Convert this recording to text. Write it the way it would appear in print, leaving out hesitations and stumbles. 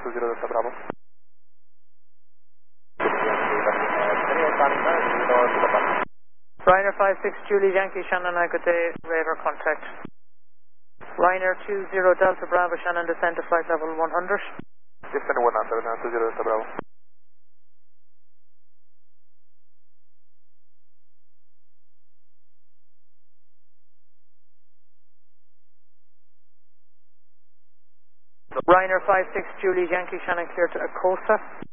20 Delta Bravo. Ryanair 56 Julie Yankee Shannon, good day, radar contact. Ryanair 20 Delta Bravo Shannon, descend to flight level 100. Descend to 100 now, 20 Delta Bravo. Ryanair 56 Julie Yankee Shannon, clear to Akosa.